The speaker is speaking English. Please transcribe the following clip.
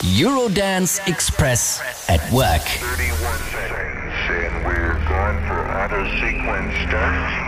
Eurodance Express at work. 31 seconds, and we're going for auto sequence start.